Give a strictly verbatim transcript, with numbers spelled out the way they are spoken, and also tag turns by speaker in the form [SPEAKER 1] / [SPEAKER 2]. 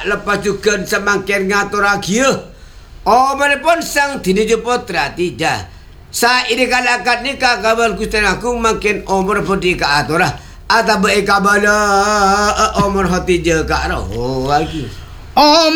[SPEAKER 1] Lepas tu kan semakin ngatur lagi. Oh, pun sang tini putra tidak. Sa ini kalakat nikah kabal kustan aku makin umur pun di keatur lah. Atau baik kabal umur hati je kak roh lagi.
[SPEAKER 2] Oh